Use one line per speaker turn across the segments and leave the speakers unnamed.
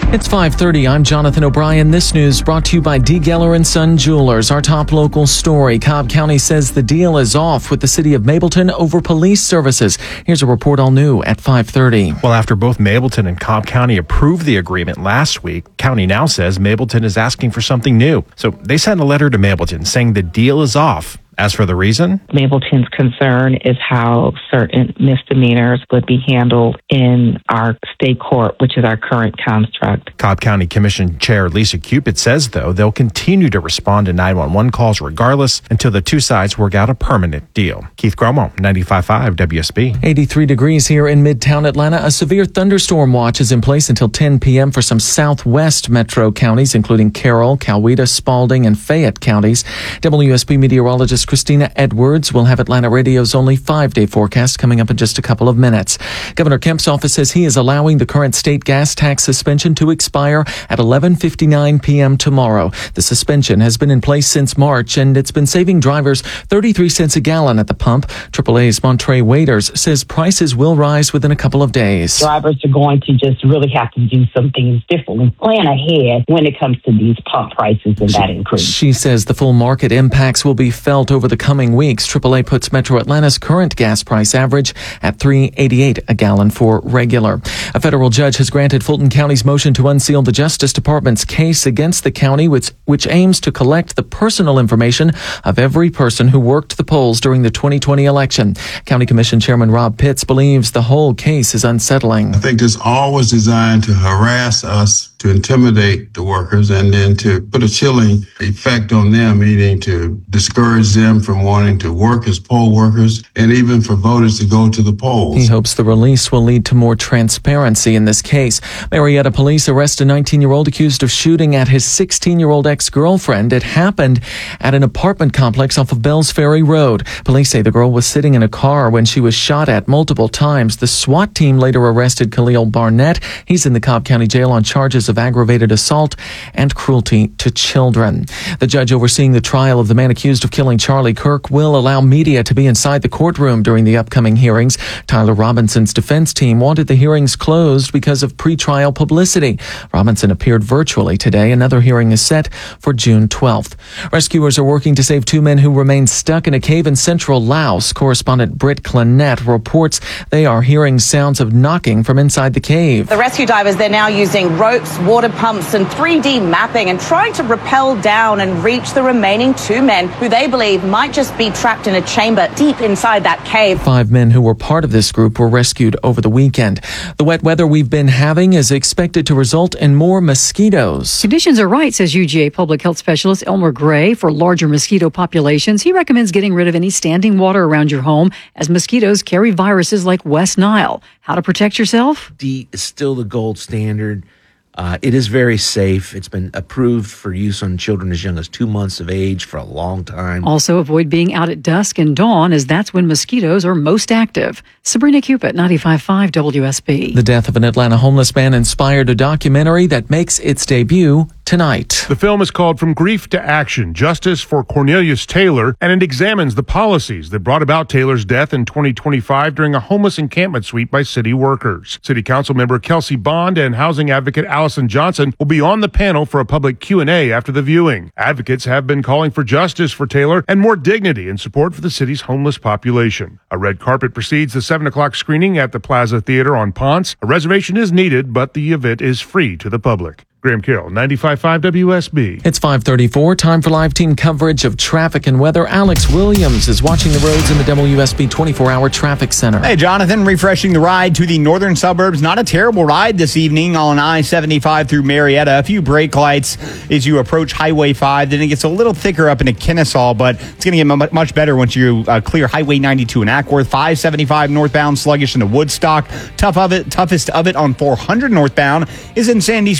It's 5:30. I'm Jonathan O'Brien. This news brought to you by D. Geller & Son Jewelers. Our top local story. Cobb County says the deal is off with the city of Mableton over police services. Here's a report all new at 5:30.
Well, after both Mableton and Cobb County approved the agreement last week, County now says Mableton is asking for something new. So they sent a letter to Mableton saying the deal is off. As for the reason?
Mableton's concern is how certain misdemeanors would be handled in our state court, which is our current construct.
Cobb County Commission Chair Lisa Cupid says, though, they'll continue to respond to 911 calls regardless until the two sides work out a permanent deal. Keith Gromo, 95.5 WSB.
83 degrees here in Midtown Atlanta. A severe thunderstorm watch is in place until 10 p.m. for some southwest metro counties, including Carroll, Coweta, Spalding, and Fayette counties. WSB meteorologist Christina Edwards will have Atlanta Radio's only 5-day forecast coming up in just a couple of minutes. Governor Kemp's office says he is allowing the current state gas tax suspension to expire at 11:59 p.m. tomorrow. The suspension has been in place since March, and it's been saving drivers 33 cents a gallon at the pump. AAA's Montre Waiters says prices will rise within a couple of days.
Drivers are going to just really have to do some things differently, plan ahead when it comes to these pump prices and that increase.
She says the full market impacts will be felt over the coming weeks. AAA puts Metro Atlanta's current gas price average at $3.88 a gallon for regular. A federal judge has granted Fulton County's motion to unseal the Justice Department's case against the county, which aims to collect the personal information of every person who worked the polls during the 2020 election. County Commission Chairman Rob Pitts believes the whole case is unsettling.
I think this all was designed to harass us, to intimidate the workers, and then to put a chilling effect on them, meaning to discourage them from wanting to work as poll workers and even for voters to go to the polls.
He hopes the release will lead to more transparency in this case. Marietta police arrest a 19-year-old accused of shooting at his 16-year-old ex-girlfriend. It happened at an apartment complex off of Bells Ferry Road. Police say the girl was sitting in a car when she was shot at multiple times. The SWAT team later arrested Khalil Barnett. He's in the Cobb County Jail on charges of aggravated assault and cruelty to children. The judge overseeing the trial of the man accused of killing Charlie Kirk will allow media to be inside the courtroom during the upcoming hearings. Tyler Robinson's defense team wanted the hearings closed because of pretrial publicity. Robinson appeared virtually today. Another hearing is set for June 12th. Rescuers are working to save two men who remain stuck in a cave in central Laos. Correspondent Britt Clennett reports they are hearing sounds of knocking from inside the cave.
The rescue divers, they're now using ropes, water pumps and 3D mapping and trying to rappel down and reach the remaining two men who they believe might just be trapped in a chamber deep inside that cave.
5 men who were part of this group were rescued over the weekend. The wet weather we've been having is expected to result in more mosquitoes.
Conditions are right, says UGA public health specialist Elmer Gray. For larger mosquito populations, he recommends getting rid of any standing water around your home as mosquitoes carry viruses like West Nile. How to protect yourself?
DEET is still the gold standard. It is very safe. It's been approved for use on children as young as 2 months of age for a long time.
Also, avoid being out at dusk and dawn, as that's when mosquitoes are most active. Sabrina Cupid, 95.5 WSB.
The death of an Atlanta homeless man inspired a documentary that makes its debut tonight.
The film is called From Grief to Action, Justice for Cornelius Taylor, and it examines the policies that brought about Taylor's death in 2025 during a homeless encampment sweep by city workers. City Council member Kelsey Bond and housing advocate Allison Johnson will be on the panel for a public Q&A after the viewing. Advocates have been calling for justice for Taylor and more dignity and support for the city's homeless population. A red carpet precedes the 7 o'clock screening at the Plaza Theater on Ponce. A reservation is needed, but the event is free to the public. Graham Carroll, 95.5 WSB.
It's 5:34. Time for live team coverage of traffic and weather. Alex Williams is watching the roads in the WSB 24-hour traffic center.
Hey, Jonathan, refreshing the ride to the northern suburbs. Not a terrible ride this evening on I-75 through Marietta. A few brake lights as you approach Highway 5. Then it gets a little thicker up into Kennesaw, but it's going to get much better once you clear Highway 92 in Ackworth. 575 northbound, sluggish into Woodstock. Toughest of it on 400 northbound is in Sandy Springs,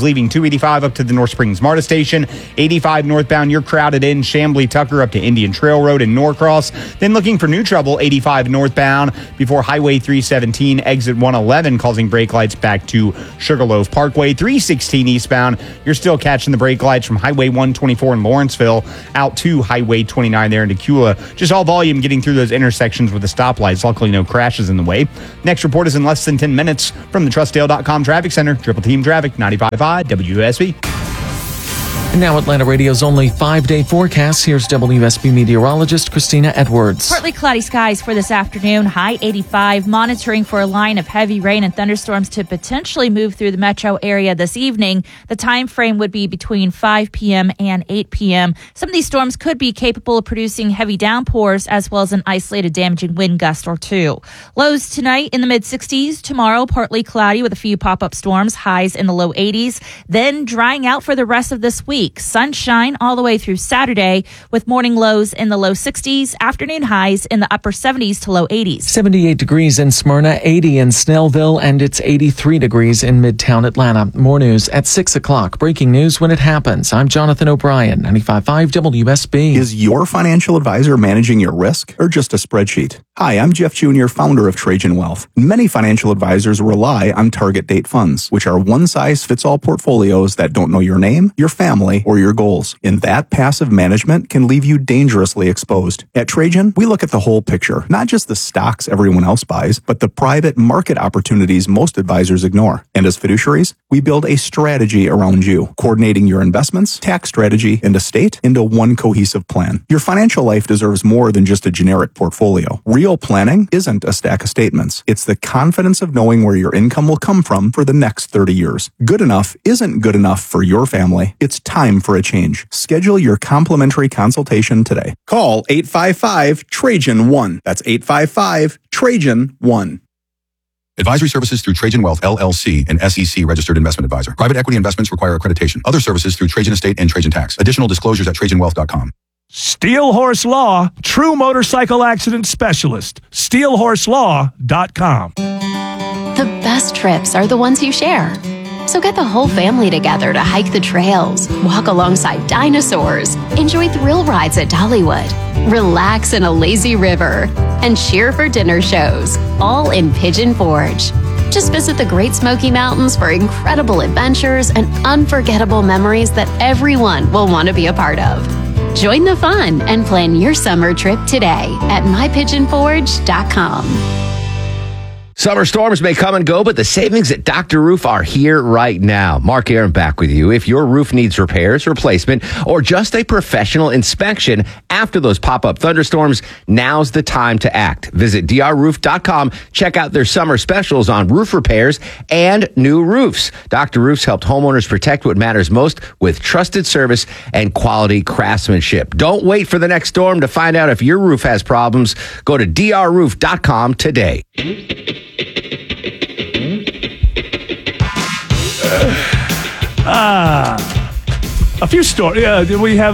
leaving 285 up to the North Springs MARTA station. 85 northbound, you're crowded in Chamblee Tucker up to Indian Trail Road in Norcross. Then looking for new trouble, 85 northbound before Highway 317, exit 111, causing brake lights back to Sugarloaf Parkway. 316 eastbound, you're still catching the brake lights from Highway 124 in Lawrenceville out to Highway 29 there in Decula. Just all volume getting through those intersections with the stoplights. Luckily, no crashes in the way. Next report is in less than 10 minutes from the TrustDale.com Traffic Center. Triple Team Traffic, 95.5 WSB.
And now Atlanta Radio's only 5-day forecast. Here's WSB meteorologist Christina Edwards.
Partly cloudy skies for this afternoon, high 85, monitoring for a line of heavy rain and thunderstorms to potentially move through the metro area this evening. The time frame would be between 5 p.m. and 8 p.m. Some of these storms could be capable of producing heavy downpours as well as an isolated damaging wind gust or two. Lows tonight in the mid-60s. Tomorrow, partly cloudy with a few pop-up storms, highs in the low 80s. Then drying out for the rest of this week. Sunshine all the way through Saturday with morning lows in the low 60s, afternoon highs in the upper 70s to low 80s.
78 degrees in Smyrna, 80 in Snellville, and it's 83 degrees in Midtown Atlanta. More news at 6 o'clock. Breaking news when it happens. I'm Jonathan O'Brien, 95.5 WSB.
Is your financial advisor managing your risk or just a spreadsheet? Hi, I'm Jeff Jr., founder of Trajan Wealth. Many financial advisors rely on target date funds, which are one-size-fits-all portfolios that don't know your name, your family, or your goals. And that passive management can leave you dangerously exposed. At Trajan, we look at the whole picture, not just the stocks everyone else buys, but the private market opportunities most advisors ignore. And as fiduciaries, we build a strategy around you, coordinating your investments, tax strategy, and estate into one cohesive plan. Your financial life deserves more than just a generic portfolio. Real planning isn't a stack of statements. It's the confidence of knowing where your income will come from for the next 30 years. Good enough isn't good enough for your family. It's time for a change. Schedule your complimentary consultation today. Call 855-TRAJAN-1. That's 855-TRAJAN-1.
Advisory services through Trajan Wealth, LLC, an SEC registered investment advisor. Private equity investments require accreditation. Other services through Trajan Estate and Trajan Tax. Additional disclosures at TrajanWealth.com.
Steel Horse Law, true motorcycle accident specialist. SteelHorseLaw.com.
The best trips are the ones you share. So get the whole family together to hike the trails, walk alongside dinosaurs, enjoy thrill rides at Dollywood, relax in a lazy river, and cheer for dinner shows, all in Pigeon Forge. Just visit the Great Smoky Mountains for incredible adventures and unforgettable memories that everyone will want to be a part of. Join the fun and plan your summer trip today at mypigeonforge.com.
Summer storms may come and go, but the savings at Dr. Roof are here right now. Mark Aaron back with you. If your roof needs repairs, replacement, or just a professional inspection after those pop-up thunderstorms, now's the time to act. Visit drroof.com. Check out their summer specials on roof repairs and new roofs. Dr. Roof's helped homeowners protect what matters most with trusted service and quality craftsmanship. Don't wait for the next storm to find out if your roof has problems. Go to drroof.com today.
A few stories. We have.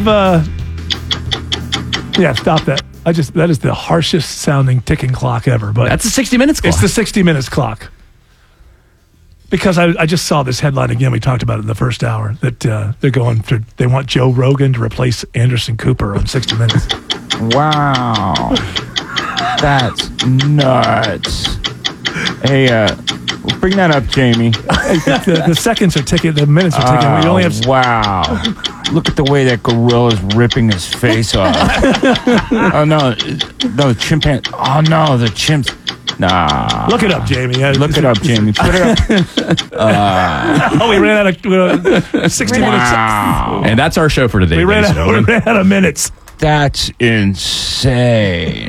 Stop that. That is the harshest sounding ticking clock ever. But
that's the 60 Minutes clock.
It's the 60 Minutes clock. Because I just saw this headline again. We talked about it in the first hour that they want Joe Rogan to replace Anderson Cooper on 60 Minutes.
Wow, that's nuts. Hey, bring that up, Jamie.
the seconds are ticking. The minutes are ticking. We only have.
Wow. Look at the way that gorilla's ripping his face off. Oh, no, chimpanzee. Oh, no, the chimps. Nah.
Look it up, Jamie.
Look it up, Jamie. Put it up.
We ran out of 60 minutes.
And that's our show for today.
We ran out of minutes.
That's insane.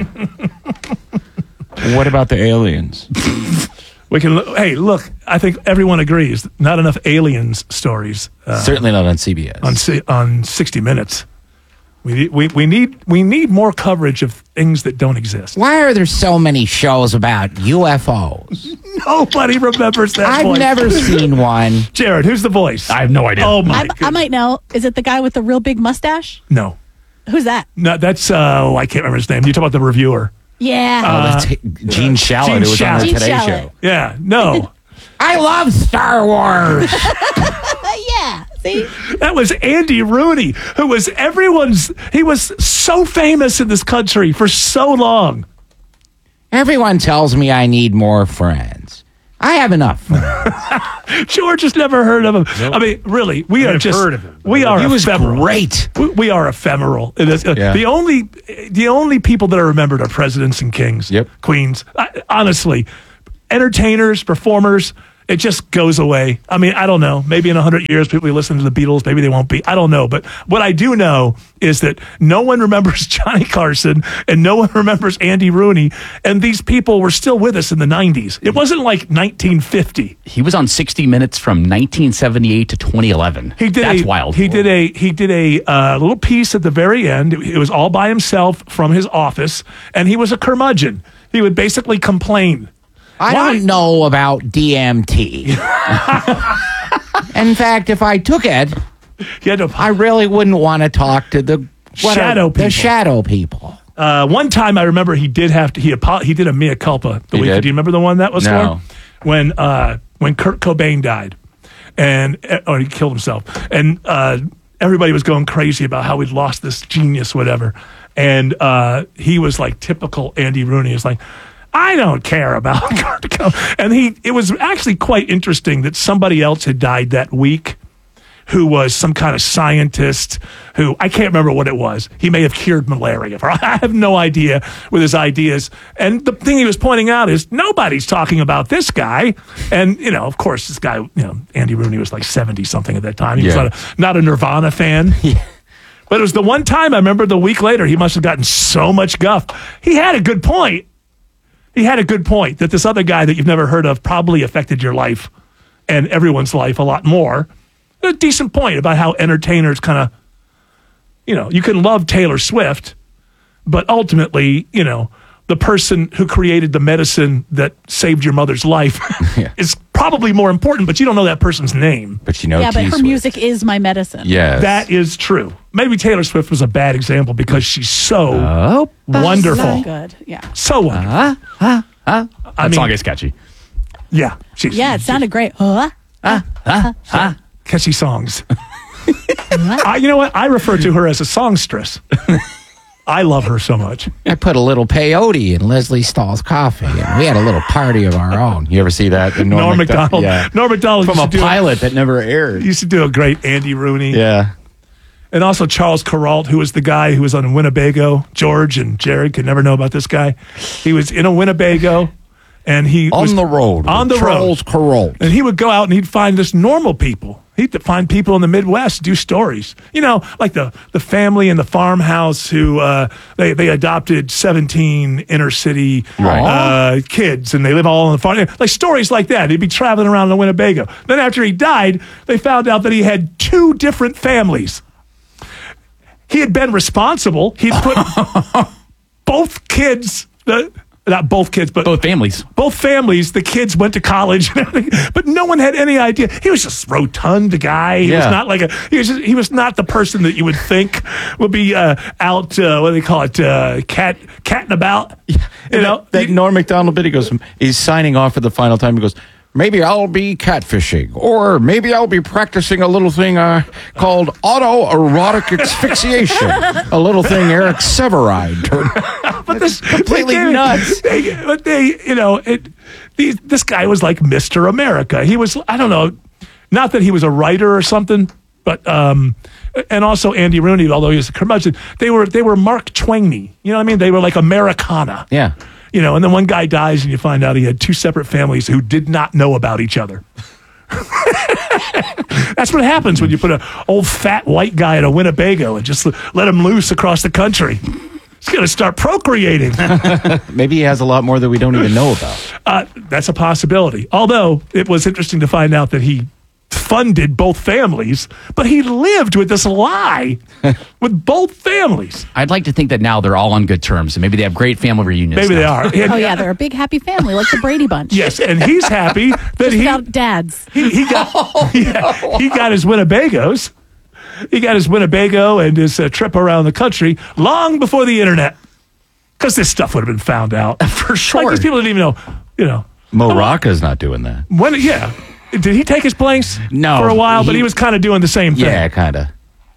What about the aliens?
We can. Hey, look. I think everyone agrees. Not enough aliens stories.
Certainly not on CBS.
On 60 Minutes. We need more coverage of things that don't exist.
Why are there so many shows about UFOs?
Nobody remembers that.
I've never seen one.
Jared, who's the voice?
I have no idea.
Oh my!
I might know. Is it the guy with the real big mustache?
No.
Who's that?
No, that's I can't remember his name. You talk about the reviewer.
Yeah.
That's Gene Shalit, who was on the Today Show.
Yeah, no.
I love Star Wars.
Yeah.
See?
That was Andy Rooney, who was he was so famous in this country for so long.
Everyone tells me I need more friends. I have enough friends.
George has never heard of him. Nope. I mean, really, we are just
heard of him.
We are
He was
ephemeral.
great.
We are ephemeral.
Yeah.
The only people that are remembered are presidents and kings, queens. Honestly, entertainers, performers. It just goes away. I mean, I don't know. Maybe in 100 years, people will listen to the Beatles. Maybe they won't be. I don't know. But what I do know is that no one remembers Johnny Carson and no one remembers Andy Rooney. And these people were still with us in the 90s. It wasn't like 1950.
He was on 60 Minutes from 1978 to 2011. That's wild.
He did a little piece at the very end. It was all by himself from his office. And he was a curmudgeon. He would basically complain.
I don't know about DMT. In fact, if I took it, I really wouldn't want to talk to the shadow people.
One time I remember he did he did a mea culpa. Do you remember the one that was
No.
for? When Kurt Cobain died or he killed himself. And everybody was going crazy about how we'd lost this genius, whatever. And he was like typical Andy Rooney. He was like, I don't care about Kurt Cobain. And it was actually quite interesting that somebody else had died that week who was some kind of scientist who, I can't remember what it was. He may have cured malaria. I have no idea with his ideas. And the thing he was pointing out is nobody's talking about this guy. And, of course, this guy, Andy Rooney was like 70-something at that time. He was not a Nirvana fan. But it was the one time I remember the week later, he must have gotten so much guff. He had a good point. He had a good point that this other guy that you've never heard of probably affected your life and everyone's life a lot more. A decent point about how entertainers kind of, you can love Taylor Swift, but ultimately, the person who created the medicine that saved your mother's life is probably more important, but you don't know that person's name.
But
but her music is my medicine.
Yes.
That is true. Maybe Taylor Swift was a bad example because she's so wonderful.
So good. Yeah.
So wonderful.
That song is catchy.
Yeah.
It sounded great.
Catchy songs. You know what? I refer to her as a songstress. I love her so much.
I put a little peyote in Leslie Stahl's coffee, and we had a little party of our own.
You ever see that? In
Norm Macdonald.
Yeah.
Norm Macdonald
From a pilot that never aired.
He used to do a great Andy Rooney.
Yeah.
And also Charles Kuralt, who was the guy who was on Winnebago. George and Jared could never know about this guy. He was in a Winnebago. And he was
on the road. Charles Kuralt.
And he would go out and he'd find just normal people. He'd find people in the Midwest do stories. Like the family in the farmhouse who they adopted 17 inner city kids and they live all on the farm. Like stories like that. He'd be traveling around the Winnebago. Then after he died, they found out that he had 2 different families. He had been responsible. He'd put both kids... Not both kids, but
both families.
Both families. The kids went to college and everything, but no one had any idea. He was just rotund guy. He was not like he was not the person that you would think would be out. What do they call it? Catting about.
That Norm Macdonald bit. He goes. He's signing off for the final time. He goes. Maybe I'll be catfishing, or maybe I'll be practicing a little thing called autoerotic asphyxiation. A little thing Eric Severide turned.
But this
completely nuts.
This guy was like Mr. America. He was, I don't know, not that he was a writer or something, but and also Andy Rooney, although he was a curmudgeon, they were Mark Twain-y. You know what I mean? They were like Americana.
Yeah.
And then one guy dies and you find out he had 2 separate families who did not know about each other. That's what happens when you put an old fat white guy in a Winnebago and just let him loose across the country. He's going to start procreating.
Maybe he has a lot more that we don't even know about.
That's a possibility. Although it was interesting to find out that he funded both families, but he lived with this lie with both families.
I'd like to think that now they're all on good terms, and maybe they have great family reunions.
Maybe they are.
They're a big happy family, like the Brady Bunch.
Yes, and he's happy that
without dads.
He got his Winnebagos. He got his Winnebago and his trip around the country long before the internet, because this stuff would have been found out
for sure.
Like these people didn't even know.
Mo Rocca's not doing that.
Did he take his place?
No,
for a while, but he was kind of doing the same thing.
Yeah, kind of.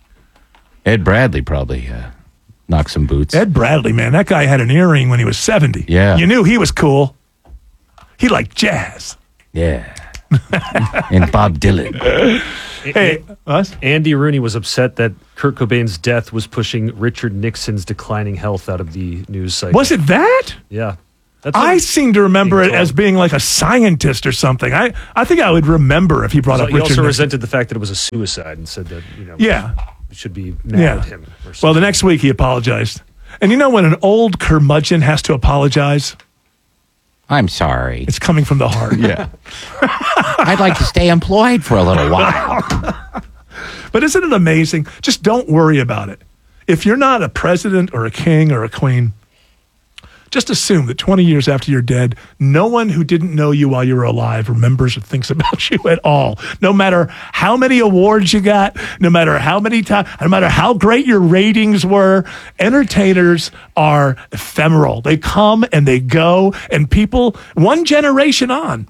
Ed Bradley probably knocked some boots.
Ed Bradley, man, that guy had an earring when he was 70.
Yeah.
You knew he was cool. He liked jazz.
Yeah. And Bob Dylan.
Hey, us?
Andy Rooney was upset that Kurt Cobain's death was pushing Richard Nixon's declining health out of the news cycle.
Was it that?
Yeah.
I seem to remember it as being like a scientist or something. I think I would remember if he brought up
He
Richard
also
Nixon.
resented the fact that it was a suicide and said that,
Yeah.
it should be mad at him. Or
Well, the next week he apologized. And you know when an old curmudgeon has to apologize?
I'm sorry.
It's coming from the heart.
Yeah. I'd like to stay employed for a little while.
But isn't it amazing? Just don't worry about it. If you're not a president or a king or a queen, just assume that 20 years after you're dead, no one who didn't know you while you were alive remembers or thinks about you at all. No matter how many awards you got, no matter how many times, no matter how great your ratings were, entertainers are ephemeral. They come and they go, and people, one generation on.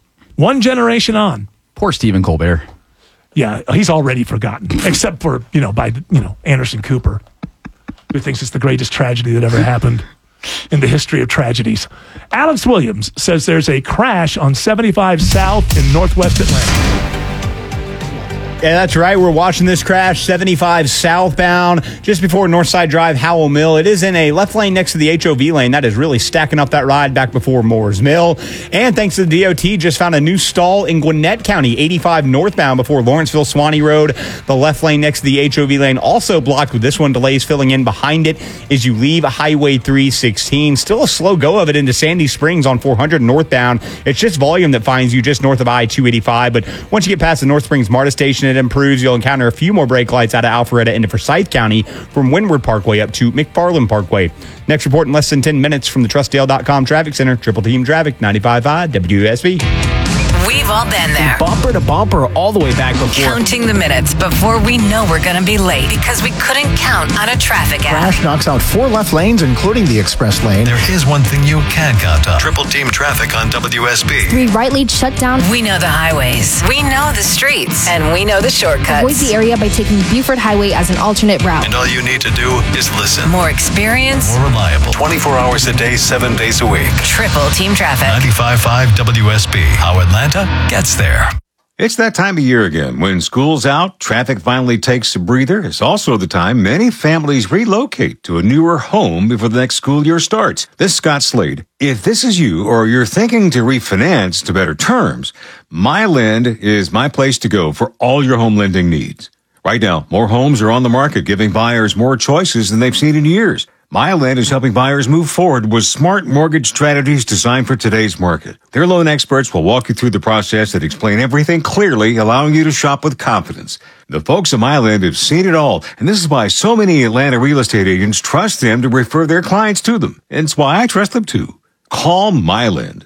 Poor Stephen Colbert.
Yeah, he's already forgotten, except for, by Anderson Cooper, who thinks it's the greatest tragedy that ever happened in the history of tragedies. Alex Williams says there's a crash on 75 South in Northwest Atlanta.
Yeah, that's right. We're watching this crash, 75 southbound, just before Northside Drive, Howell Mill. It is in a left lane next to the HOV lane. That is really stacking up that ride back before Moore's Mill. And thanks to the DOT, just found a new stall in Gwinnett County, 85 northbound before Lawrenceville Swanee Road. The left lane next to the HOV lane also blocked with this one. Delays filling in behind it as you leave Highway 316. Still a slow go of it into Sandy Springs on 400 northbound. It's just volume that finds you just north of I-285. But once you get past the North Springs MARTA station, it improves. You'll encounter a few more brake lights out of Alpharetta into Forsyth County from Windward Parkway up to McFarland Parkway. Next report in less than 10 minutes from the TrustDale.com Traffic Center. Triple Team Traffic, 95.5 WSB.
We've all been there.
Bumper to bumper all the way back before.
Counting the minutes before we know we're going to be late because we couldn't count on a traffic app.
Crash knocks out 4 left lanes, including the express lane.
There is one thing you can count on. Triple Team Traffic on WSB.
3 right lanes shut down. We know the highways. We know the streets. And we know the shortcuts.
Avoid the area by taking Buford Highway as an alternate route.
And all you need to do is listen.
More experience.
More reliable. 24 hours a day, 7 days a week.
Triple Team Traffic.
95.5 WSB. How Atlanta gets there.
It's that time of year again. When school's out, traffic finally takes a breather. It's also the time many families relocate to a newer home before the next school year starts. This is Scott Slade. If this is you or you're thinking to refinance to better terms, MyLend is my place to go for all your home lending needs. Right now, more homes are on the market, giving buyers more choices than they've seen in years. MyLend is helping buyers move forward with smart mortgage strategies designed for today's market. Their loan experts will walk you through the process and explain everything clearly, allowing you to shop with confidence. The folks at MyLend have seen it all, and this is why so many Atlanta real estate agents trust them to refer their clients to them. And it's why I trust them too. Call MyLend.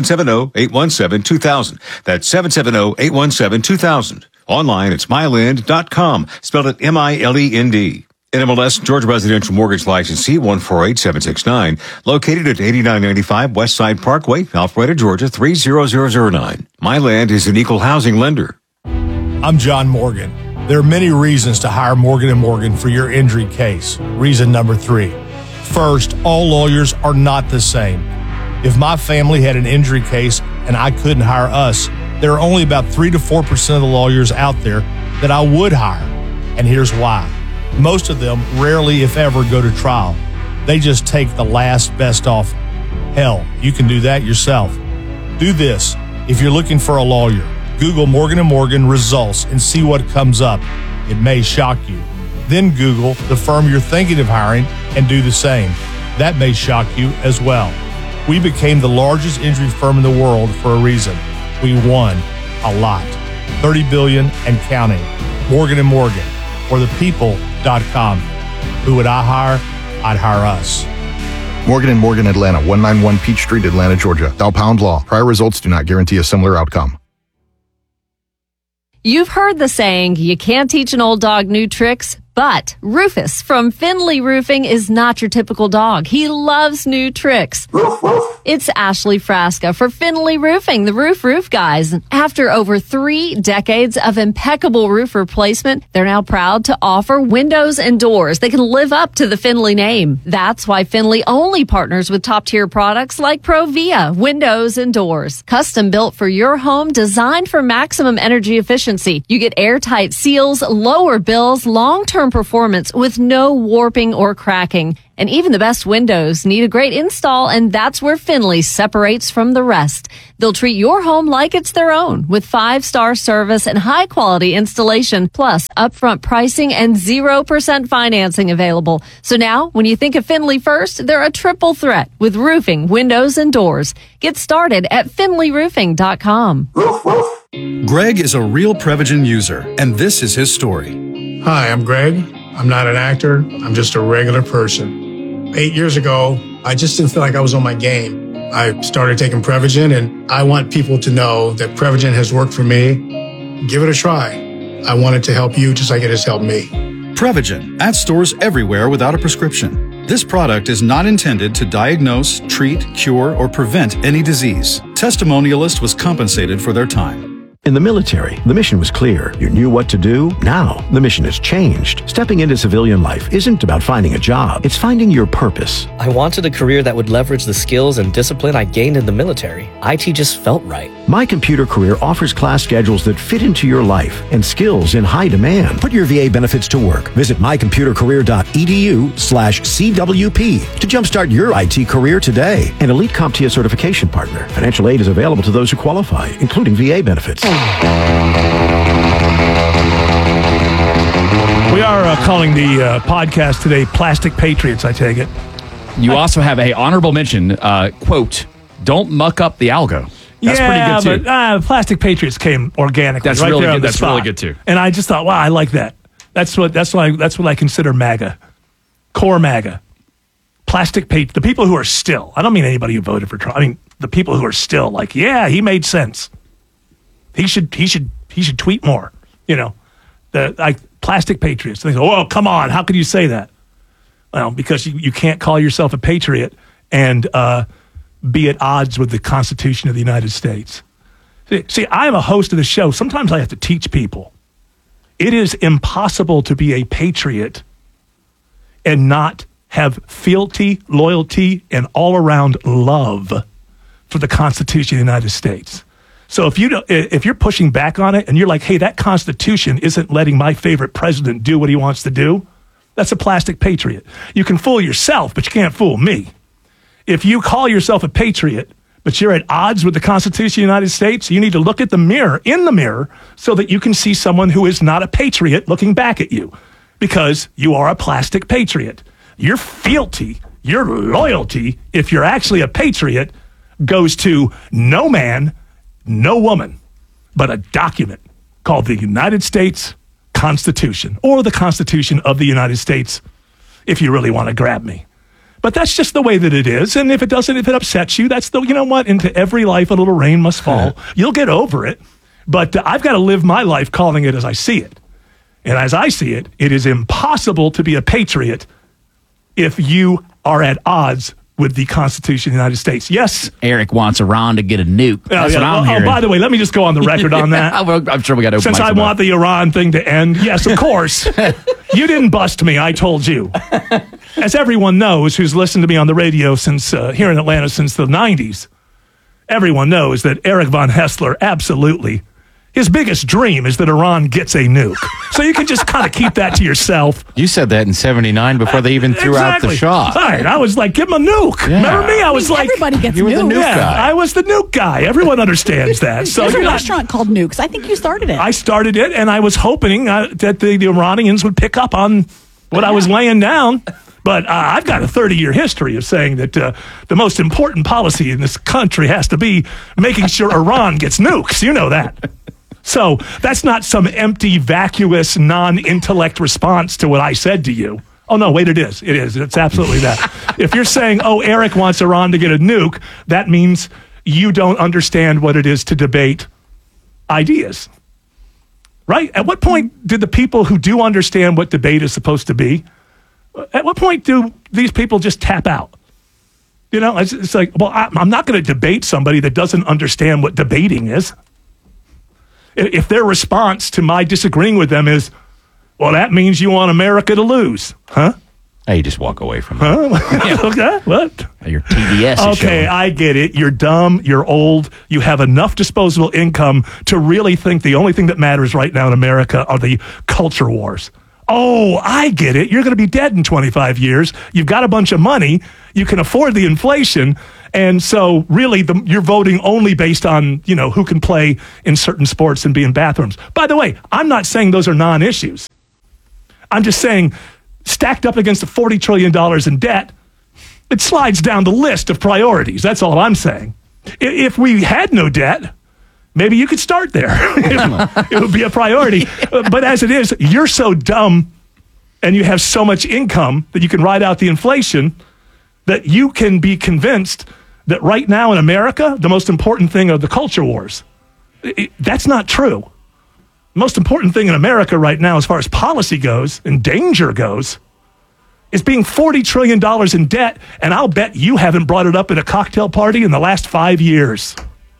770-817-2000. That's 770-817-2000. Online, it's mylend.com. Spelled it M-I-L-E-N-D. NMLS Georgia Residential Mortgage Licensee 148769, located at 8995 Westside Parkway, Alpharetta, Georgia 30009. MyLend is an equal housing lender.
I'm John Morgan. There are many reasons to hire Morgan & Morgan for your injury case. Reason number 3. First, all lawyers are not the same. If my family had an injury case and I couldn't hire us, there are only about 3 to 4% of the lawyers out there that I would hire. And here's why. Most of them rarely, if ever, go to trial. They just take the last best offer. Hell, you can do that yourself. Do this. If you're looking for a lawyer, Google Morgan & Morgan results and see what comes up. It may shock you. Then Google the firm you're thinking of hiring and do the same. That may shock you as well. We became the largest injury firm in the world for a reason. We won a lot. $30 billion and counting. Morgan & Morgan. Or thepeople.com. Who would I hire? I'd hire us.
Morgan & Morgan Atlanta, 191 Peach Street, Atlanta, Georgia. Thou pound law. Prior results do not guarantee a similar outcome.
You've heard the saying, you can't teach an old dog new tricks,
But Rufus from Finley Roofing is not your typical dog. He loves new tricks. It's Ashley Frasca for Finley Roofing, the roof guys. After over 3 decades of impeccable roof replacement, they're now proud to offer windows and doors. They can live up to the Finley name. That's why Finley only partners with top-tier products like Provia windows and doors. Custom built for your home, designed for maximum energy efficiency. You get airtight seals, lower bills, long-term performance with no warping or cracking. And even the best windows need a great install, and that's where Finley separates from the rest. They'll treat your home like it's their own with 5-star service and high-quality installation, plus upfront pricing and 0% financing available. So now, when you think of Finley first, they're a triple threat with roofing, windows, and doors. Get started at finleyroofing.com.
Greg is a real Prevagen user, and this is his story.
Hi, I'm Greg. I'm not an actor. I'm just a regular person. 8 years ago, I just didn't feel like I was on my game. I started taking Prevagen, and I want people to know that Prevagen has worked for me. Give it a try. I want it to help you just like it has helped me.
Prevagen, at stores everywhere without a prescription. This product is not intended to diagnose, treat, cure, or prevent any disease. Testimonialist was compensated for their time.
In the military, the mission was clear. You knew what to do. Now, the mission has changed. Stepping into civilian life isn't about finding a job. It's finding your purpose.
I wanted a career that would leverage the skills and discipline I gained in the military. IT just felt right.
My Computer Career offers class schedules that fit into your life and skills in high demand. Put your VA benefits to work. Visit mycomputercareer.edu/CWP to jumpstart your IT career today. An elite CompTIA certification partner. Financial aid is available to those who qualify, including VA benefits.
We are calling the podcast today Plastic Patriots, I take it.
You also have a honorable mention, quote, don't muck up the algo. That's pretty good too.
But Plastic Patriots came organically.
That's
right
really
there
good.
on the
That's
spot.
really good too.
And I just thought, wow, I like that. That's what I consider MAGA. Core MAGA. Plastic Patriots. The people who are still, I don't mean anybody who voted for Trump. I mean the people who are still like, yeah, he made sense. He should tweet more. You know, Plastic Patriots. They go, oh, come on, how could you say that? Well, because you can't call yourself a patriot and be at odds with the Constitution of the United States. See, I'm a host of the show. Sometimes I have to teach people. It is impossible to be a patriot and not have fealty, loyalty, and all-around love for the Constitution of the United States. So if you're pushing back on it and you're like, hey, that Constitution isn't letting my favorite president do what he wants to do, that's a plastic patriot. You can fool yourself, but you can't fool me. If you call yourself a patriot, but you're at odds with the Constitution of the United States, you need to look at in the mirror, so that you can see someone who is not a patriot looking back at you, because you are a plastic patriot. Your fealty, your loyalty, if you're actually a patriot, goes to no man, no woman, but a document called the United States Constitution, or the Constitution of the United States, if you really want to grab me. But that's just the way that it is. And if it upsets you, that's you know what? Into every life a little rain must fall. You'll get over it. But I've got to live my life calling it as I see it. And as I see it, it is impossible to be a patriot if you are at odds with the Constitution of the United States. Yes.
Eric wants Iran to get a nuke. That's what I'm hearing.
Oh, by the way, let me just go on the record on that.
I'm sure we got to open
Since I want the Iran thing to end, yes, of course. You didn't bust me, I told you. As everyone knows who's listened to me on the radio since here in Atlanta since the 90s, everyone knows that Eric Von Hessler absolutely, his biggest dream is that Iran gets a nuke. So you can just kind of keep that to yourself.
You said that in '79 before they even threw out the shot.
Right. I was like, give him a nuke. Yeah. Remember me? I was like,
everybody gets
you were the nuke guy.
I was the nuke guy. Everyone understands that. So
there's a restaurant called Nukes. I think you started it.
I started it, and I was hoping that the Iranians would pick up on what I was laying down. But I've got a 30-year history of saying that the most important policy in this country has to be making sure Iran gets nukes. You know that. So that's not some empty, vacuous, non-intellect response to what I said to you. Oh, no, wait, it is. It is. It's absolutely that. If you're saying, oh, Eric wants Iran to get a nuke, that means you don't understand what it is to debate ideas. right? At what point did the people who do understand what debate is supposed to be, at what point do these people just tap out? You know, it's like, well, I'm not going to debate somebody that doesn't understand what debating is. If their response to my disagreeing with them is, well, that means you want America to lose, huh?
Hey, you just walk away from it.
Huh? Okay, what?
Your TDS is
Okay,
showing.
I get it. You're dumb. You're old. You have enough disposable income to really think the only thing that matters right now in America are the culture wars. Oh, I get it. You're going to be dead in 25 years. You've got a bunch of money. You can afford the inflation. And so really you're voting only based on, you know, who can play in certain sports and be in bathrooms. By the way, I'm not saying those are non-issues. I'm just saying stacked up against the $40 trillion in debt, it slides down the list of priorities. That's all I'm saying. If we had no debt, maybe you could start there. It would be a priority. But as it is, you're so dumb and you have so much income that you can ride out the inflation that you can be convinced that right now in America, the most important thing are the culture wars. That's not true. The most important thing in America right now, as far as policy goes and danger goes, is being $40 trillion in debt. And I'll bet you haven't brought it up at a cocktail party in the last 5 years.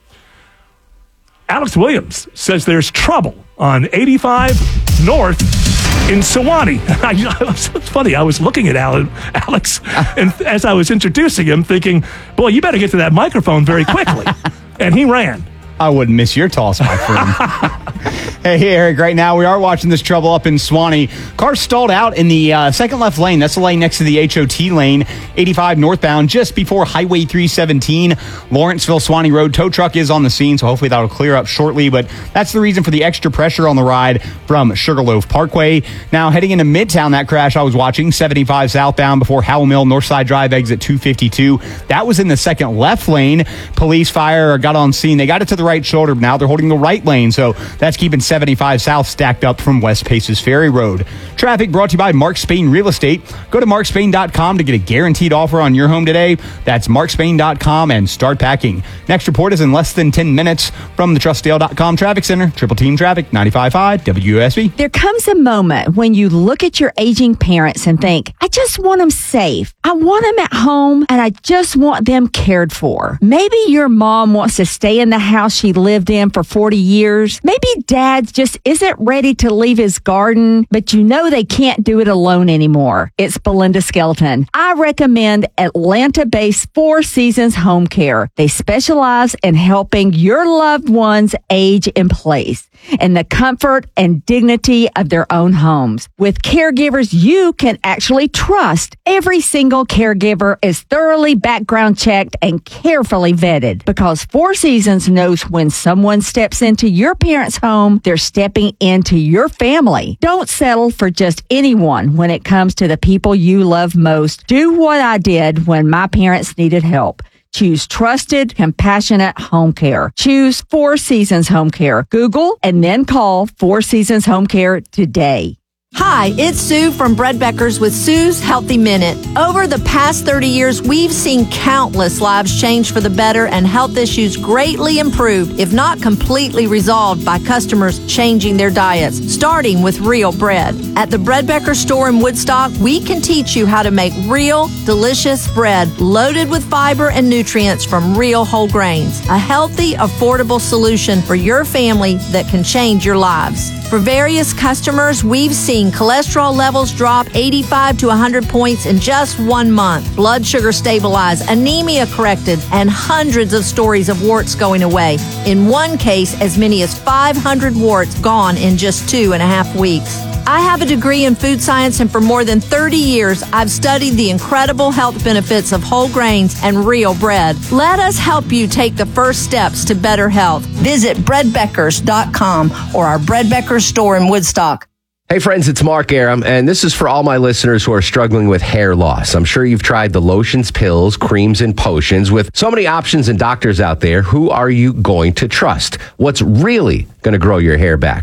Alex Williams says there's trouble on 85 North in Sewanee. It's funny. I was looking at Alex, and as I was introducing him, thinking, boy, you better get to that microphone very quickly. And he ran.
I wouldn't miss your toss, my friend. Hey, Eric, right now we are watching this trouble up in Sewanee. Car stalled out in the second left lane. That's the lane next to the HOT lane, 85 northbound, just before Highway 317, Lawrenceville, Sewanee Road. Tow truck is on the scene, so hopefully that'll clear up shortly. But that's the reason for the extra pressure on the ride from Sugarloaf Parkway. Now, heading into Midtown, that crash I was watching, 75 southbound before Howell Mill, Northside Drive, exit 252. That was in the second left lane. Police, fire got on scene. They got it to the right shoulder. Now they're holding the right lane, so that's keeping 75 south stacked up from West Paces Ferry Road. Traffic brought to you by Mark Spain Real Estate. Go to markspain.com to get a guaranteed offer on your home today. That's markspain.com and start packing. Next report is in less than 10 minutes from the Trustdale.com Traffic Center. Triple Team Traffic, 95.5 WUSB.
There comes a moment when you look at your aging parents and think, I just want them safe. I want them at home, and I just want them cared for. Maybe your mom wants to stay in the house she lived in for 40 years. Maybe dad just isn't ready to leave his garden, but you know they can't do it alone anymore. It's Belinda Skelton. I recommend Atlanta-based Four Seasons Home Care. They specialize in helping your loved ones age in place in the comfort and dignity of their own homes. With caregivers you can actually trust, every single caregiver is thoroughly background checked and carefully vetted, because Four Seasons knows when someone steps into your parents' home, they're stepping into your family. Don't settle for just anyone when it comes to the people you love most. Do what I did when my parents needed help. Choose trusted, compassionate home care. Choose Four Seasons Home Care. Google and then call Four Seasons Home Care today.
Hi, it's Sue from Bread Beckers with Sue's Healthy Minute. Over the past 30 years, we've seen countless lives change for the better and health issues greatly improved, if not completely resolved, by customers changing their diets, starting with real bread. At the Bread Beckers store in Woodstock, we can teach you how to make real, delicious bread loaded with fiber and nutrients from real whole grains. A healthy, affordable solution for your family that can change your lives. For various customers, we've seen cholesterol levels drop 85 to 100 points in just 1 month, blood sugar stabilized, anemia corrected, and hundreds of stories of warts going away. In one case, as many as 500 warts gone in just 2.5 weeks. I have a degree in food science, and for more than 30 years, I've studied the incredible health benefits of whole grains and real bread. Let us help you take the first steps to better health. Visit breadbeckers.com or our Bread Beckers store in Woodstock.
Hey friends, it's Mark Aram, and this is for all my listeners who are struggling with hair loss. I'm sure you've tried the lotions, pills, creams, and potions. With so many options and doctors out there, who are you going to trust? What's really going to grow your hair back?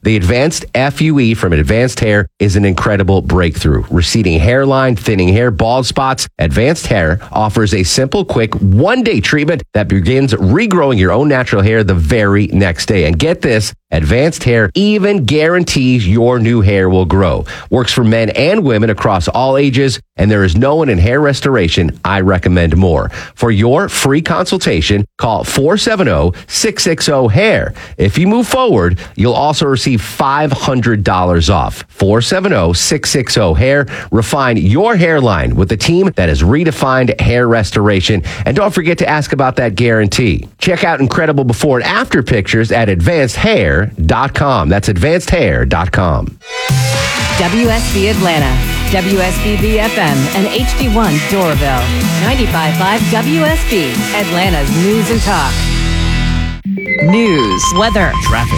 The Advanced FUE from Advanced Hair is an incredible breakthrough. Receding hairline, thinning hair, bald spots. Advanced Hair offers a simple, quick, one-day treatment that begins regrowing your own natural hair the very next day. And get this, Advanced Hair even guarantees your new hair will grow. Works for men and women across all ages, and there is no one in hair restoration I recommend more. For your free consultation, call 470-660-HAIR. If you move forward, you'll also receive $500 off. 470-660-HAIR. Refine your hairline with a team that has redefined hair restoration. And don't forget to ask about that guarantee. Check out incredible before and after pictures at advancedhair.com. That's advancedhair.com.
WSB Atlanta, WSB FM, and HD1 Doraville. 95.5 WSB, Atlanta's News and Talk. News, weather,
traffic.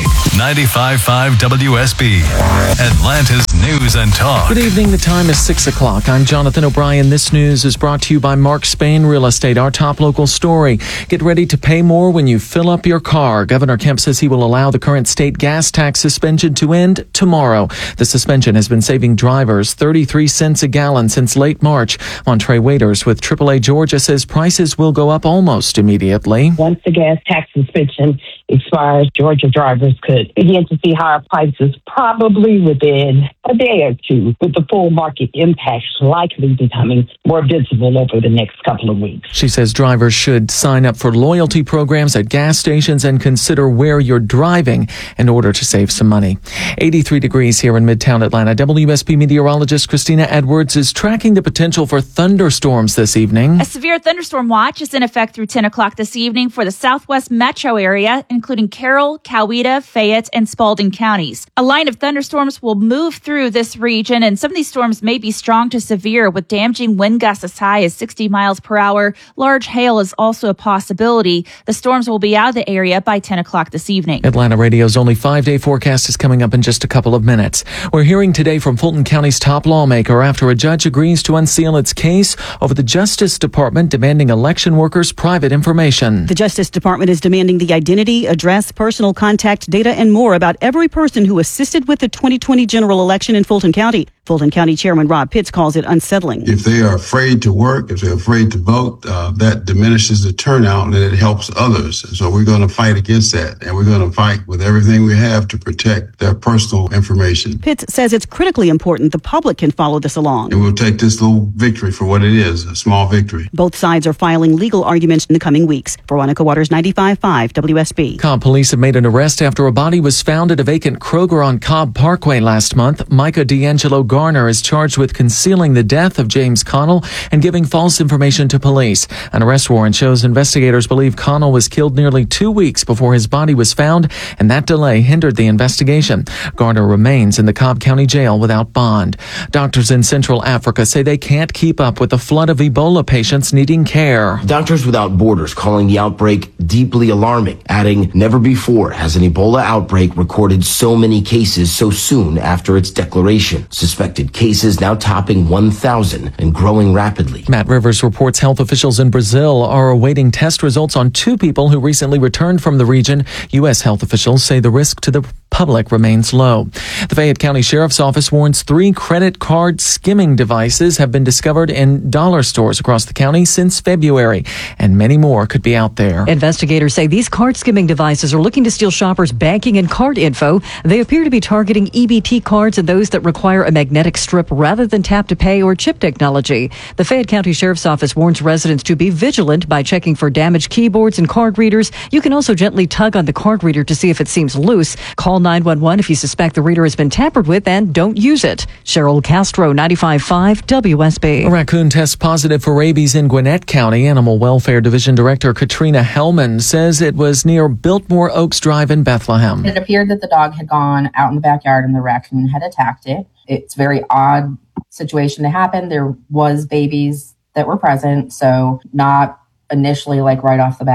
95.5 WSB, Atlanta's News and Talk.
Good evening. The time is 6 o'clock. I'm Jonathan O'Brien. This news is brought to you by Mark Spain Real Estate, our top local story. Get ready to pay more when you fill up your car. Governor Kemp says he will allow the current state gas tax suspension to end tomorrow. The suspension has been saving drivers 33 cents a gallon since late March. Montre Waiters with AAA Georgia says prices will go up almost immediately.
Once the gas tax suspension expires, Georgia drivers could begin to see higher prices probably within a day or two, with the full market impacts likely becoming more visible over the next couple of weeks.
She says drivers should sign up for loyalty programs at gas stations and consider where you're driving in order to save some money. 83 degrees here in Midtown Atlanta. WSB meteorologist Christina Edwards is tracking the potential for thunderstorms this evening.
A severe thunderstorm watch is in effect through 10 o'clock this evening for the southwest metro area, including Carroll, Coweta, Fayette, and Spalding counties. A line of thunderstorms will move through this region, and some of these storms may be strong to severe with damaging wind gusts as high as 60 miles per hour. Large hail is also a possibility. The storms will be out of the area by 10 o'clock this evening.
Atlanta Radio's only 5-day forecast is coming up in just a couple of minutes. We're hearing today from Fulton County's top lawmaker after a judge agrees to unseal its case over the Justice Department demanding election workers' private information.
The Justice Department is demanding the identity, address, personal contact data, and more about every person who assisted with the 2020 general election in Fulton County. Fulton County Chairman Rob Pitts calls it unsettling.
If they are afraid to work, if they're afraid to vote, that diminishes the turnout and it helps others. And so we're going to fight against that, and we're going to fight with everything we have to protect their personal information.
Pitts says it's critically important the public can follow this along.
And we'll take this little victory for what it is, a small victory.
Both sides are filing legal arguments in the coming weeks. Veronica Waters, 95.5 WSB.
Cobb police have made an arrest after a body was found at a vacant Kroger on Cobb Parkway last month. Micah D'Angelo Garner is charged with concealing the death of James Connell and giving false information to police. An arrest warrant shows investigators believe Connell was killed nearly 2 weeks before his body was found, and that delay hindered the investigation. Garner remains in the Cobb County Jail without bond. Doctors in Central Africa say they can't keep up with the flood of Ebola patients needing care.
Doctors Without Borders calling the outbreak deeply alarming, adding, never before has an Ebola outbreak recorded so many cases so soon after its declaration. Suspected cases now topping 1,000 and growing rapidly.
Matt Rivers reports health officials in Brazil are awaiting test results on 2 people who recently returned from the region. U.S. health officials say the risk to the public remains low. The Fayette County Sheriff's Office warns 3 credit card skimming devices have been discovered in dollar stores across the county since February, and many more could be out there.
Investigators say these card skimming devices are looking to steal shoppers' banking and card info. They appear to be targeting EBT cards and those that require a magnetic strip rather than tap to pay or chip technology. The Fayette County Sheriff's Office warns residents to be vigilant by checking for damaged keyboards and card readers. You can also gently tug on the card reader to see if it seems loose. Call 911 if you suspect the reader has been tampered with, and don't use it. Cheryl Castro, 95.5 WSB.
A raccoon tests positive for rabies in Gwinnett County. Animal Welfare Division Director Katrina Hellman says it was near Biltmore Oaks Drive in Bethlehem.
It appeared that the dog had gone out in the backyard and the raccoon had attacked it. It's a very odd situation to happen. There was babies that were present, so not initially like right off the bat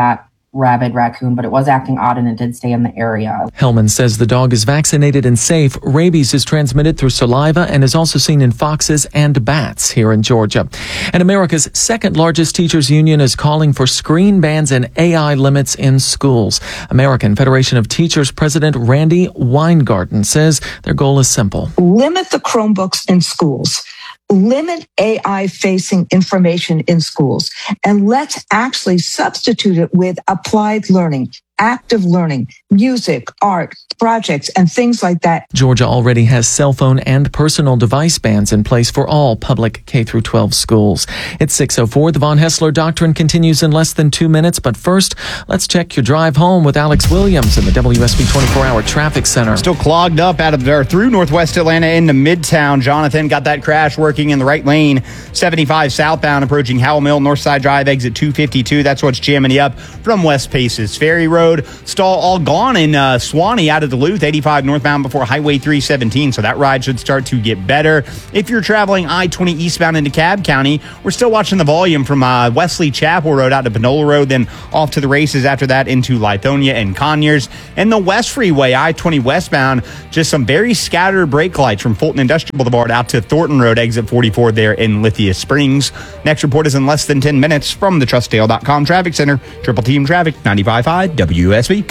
rabid raccoon, but it was acting odd and it did stay in the area.
Hellman says the dog is vaccinated and safe. Rabies is transmitted through saliva and is also seen in foxes and bats here in Georgia. And America's second largest teachers union is calling for screen bans and AI limits in schools. American Federation of Teachers President Randy Weingarten says their goal is simple.
Limit the Chromebooks in schools. Limit AI-facing information in schools, and let's actually substitute it with applied learning, active learning, music, art, projects, and things like that.
Georgia already has cell phone and personal device bans in place for all public K-12 schools. It's 6:04. The Von Hessler Doctrine continues in less than 2 minutes, but first, let's check your drive home with Alex Williams in the WSB 24-hour traffic center.
Still clogged up out of there through Northwest Atlanta into Midtown. Jonathan got that crash working in the right lane. 75 southbound approaching Howell Mill, Northside Drive, exit 252. That's what's jamming you up from West Paces Ferry Road. Stall all gone in Swanee out of Duluth, 85 northbound before Highway 317. So that ride should start to get better. If you're traveling I-20 eastbound into Cobb County, we're still watching the volume from Wesley Chapel Road out to Panola Road, then off to the races after that into Lithonia and Conyers. And the West Freeway, I-20 westbound, just some very scattered brake lights from Fulton Industrial Boulevard out to Thornton Road, exit 44 there in Lithia Springs. Next report is in less than 10 minutes from the TrustDale.com Traffic Center. Triple Team Traffic, 95.5 WSB.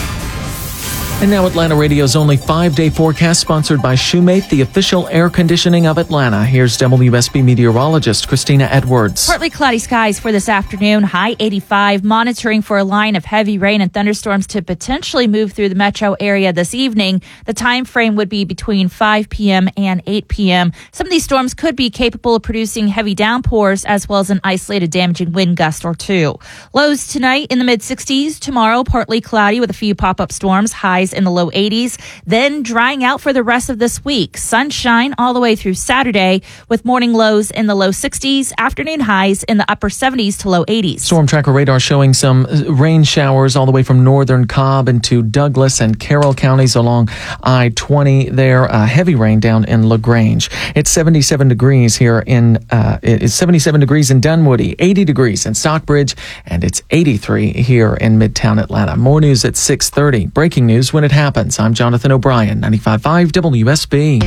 And now Atlanta Radio's only 5-day forecast, sponsored by Shoemate, the official air conditioning of Atlanta. Here's WSB meteorologist Christina Edwards.
Partly cloudy skies for this afternoon, high 85, monitoring for a line of heavy rain and thunderstorms to potentially move through the metro area this evening. The time frame would be between 5 p.m. and 8 p.m. Some of these storms could be capable of producing heavy downpours as well as an isolated damaging wind gust or two. Lows tonight in the mid-60s, tomorrow partly cloudy with a few pop-up storms, highs in the low 80s, then drying out for the rest of this week. Sunshine all the way through Saturday with morning lows in the low 60s, afternoon highs in the upper 70s to low 80s.
Storm Tracker radar showing some rain showers all the way from northern Cobb into Douglas and Carroll counties along I-20 there. Heavy rain down in LaGrange. It's 77 degrees here it's 77 degrees in Dunwoody, 80 degrees in Stockbridge, and it's 83 here in Midtown Atlanta. More news at 6:30. Breaking news when it happens. I'm Jonathan O'Brien, 95.5 WSB.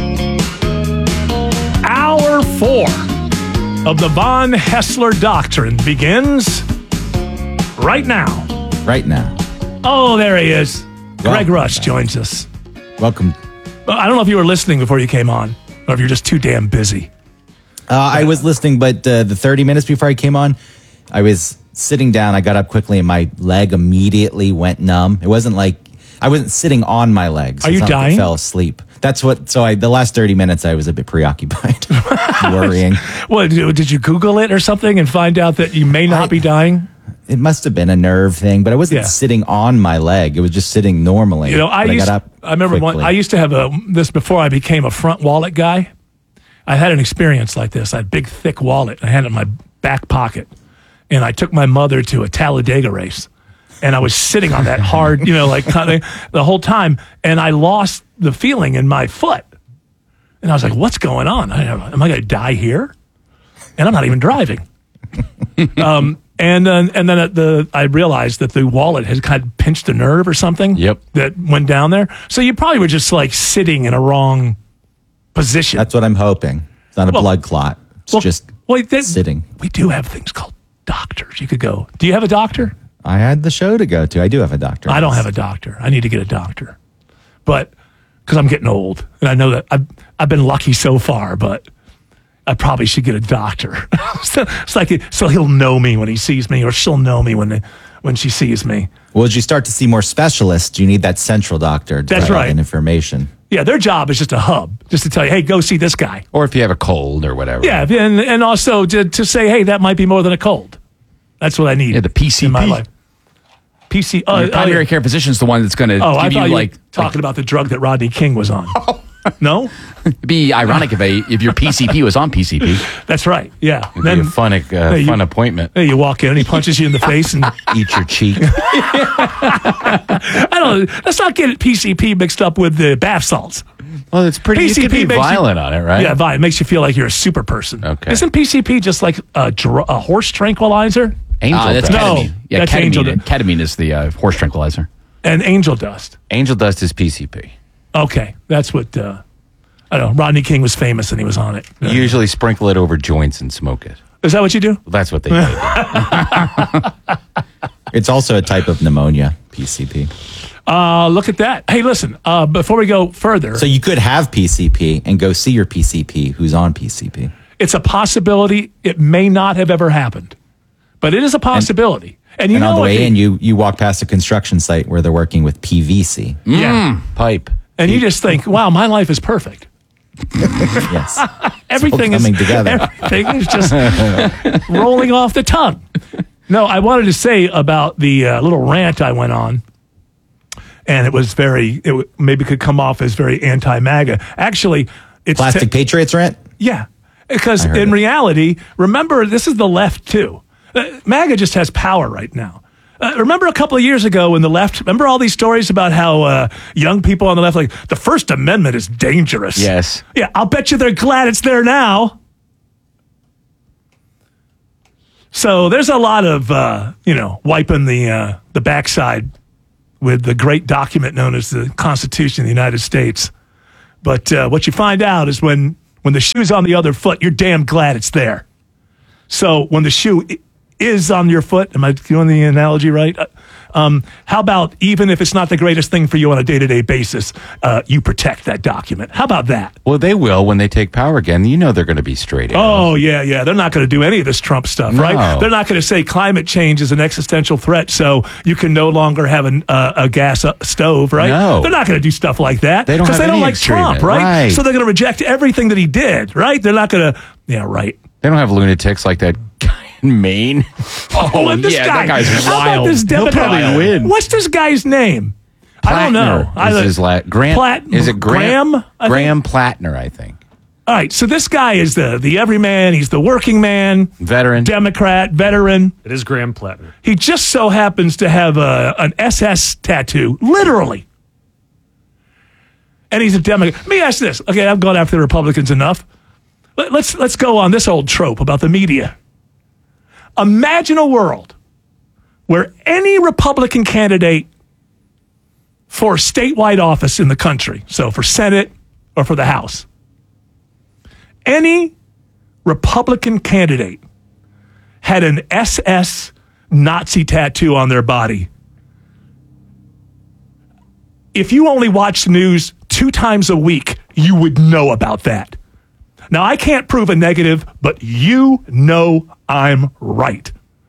Hour 4 of the Von Hessler Doctrine begins right now.
Right now.
Oh, there he is. Greg
Welcome
Rush
back.
joins us.
Welcome.
I don't know if you were listening before you came on, or if you're just too damn busy.
I was listening, but the 30 minutes before I came on, I was sitting down. I got up quickly, and my leg immediately went numb. It wasn't like I wasn't sitting on my legs.
Are you
It's not like I
dying?
fell asleep. That's what. So the last 30 minutes, I was a bit preoccupied, worrying.
What, did you Google it or something and find out that you may not be dying?
It must have been a nerve thing, but I wasn't sitting on my leg. It was just sitting normally.
You know,
I got up.
I remember
quickly.
I used to have this before I became a front wallet guy. I had an experience like this. I had a big, thick wallet. I had it in my back pocket. And I took my mother to a Talladega race. And I was sitting on that hard, like kind of the whole time. And I lost the feeling in my foot. And I was like, what's going on? Am I going to die here? And I'm not even driving. And then I realized that the wallet had kind of pinched a nerve or something.
Yep.
That went down there. So you probably were just like sitting in a wrong position.
That's what I'm hoping. It's not a blood clot. It's just sitting.
We do have things called doctors. You could go. Do you have a doctor?
I had the show to go to. I do have a doctor.
I don't have a doctor. I need to get a doctor. But because I'm getting old, and I know that I've been lucky so far, but I probably should get a doctor. It's like so he'll know me when he sees me, or she'll know me when she sees me.
Well, as you start to see more specialists, you need that central doctor to
That's
provide
right.
information.
Yeah, their job is just a hub, just to tell you, hey, go see this guy.
Or if you have a cold or whatever.
Yeah, and also to say, hey, that might be more than a cold. That's what I need.
Yeah, the PCP.
In my life. PC.
Your primary care physician's the one that's going to
I
give
thought
you
were talking about the drug that Rodney King was on. No?
It'd be ironic if your PCP was on PCP.
That's right. Yeah.
It'd be a fun appointment.
Hey, you walk in and he punches you in the face and
eat your cheek.
I don't know. Let's not get PCP mixed up with the bath salts.
Well, it's pretty. You could be violent on it, right?
Yeah, violent. Makes you feel like you're a super person.
Okay.
Isn't PCP just like a horse tranquilizer?
Angel
that's
dust.
ketamine.
Yeah,
That's angel dust.
ketamine is the horse tranquilizer.
And angel dust.
Angel dust is PCP.
Okay, that's what I don't know. Rodney King was famous and he was on it.
You usually sprinkle it over joints and smoke it.
Is that what you do?
That's what they do.
It's also a type of pneumonia, PCP.
Look at that. Hey, listen, before we go further.
So you could have PCP and go see your PCP who's on PCP.
It's a possibility. It may not have ever happened, but it is a possibility. And you know
on the
what?
way in, you walk past a construction site where they're working with PVC.
Yeah.
Pipe.
And you just think, wow, my life is perfect.
Yes.
Everything
coming together.
Everything is just rolling off the tongue. No, I wanted to say about the little rant I went on, and it was maybe could come off as very anti-MAGA. Actually, it's
Plastic Patriots rant?
Yeah, because in reality, remember, this is the left too. MAGA just has power right now. Remember a couple of years ago when the left, remember all these stories about how young people on the left, like, the First Amendment is dangerous.
Yes.
Yeah, I'll bet you they're glad it's there now. So there's a lot of, wiping the backside with the great document known as the Constitution of the United States. But what you find out is when the shoe's on the other foot, you're damn glad it's there. So when the shoe is on your foot, am I doing the analogy right? How about even if it's not the greatest thing for you on a day-to-day basis, you protect that document? How about that?
Well, they will when they take power again. You know they're going to be straight.
Oh, yeah. They're not going to do any of this Trump stuff, right? They're not going to say climate change is an existential threat, so you can no longer have a gas stove, right?
No.
They're not going to do stuff like that
They don't
because
have
they don't
any
like Trump,
extreme,
right?
right.
So they're going to reject everything that he did, right? They're not going to, right.
They don't have lunatics like that guy in Maine.
And this guy,
that guy's
how about
wild.
this
He'll
Democrat?
probably win.
What's this guy's name? I don't know.
Is his Grant? Is it Graham?
I think?
Graham Plattner, I think.
All right, so this guy is the everyman. He's the working man,
veteran,
Democrat, veteran.
It is Graham Plattner.
He just so happens to have an SS tattoo, literally. And he's a Democrat. Let me ask this. Okay, I've gone after the Republicans enough. Let's go on this old trope about the media. Imagine a world where any Republican candidate for statewide office in the country, so for Senate or for the House, any Republican candidate had an SS Nazi tattoo on their body. If you only watch the news 2 times a week, you would know about that. Now, I can't prove a negative, but you know I'm right.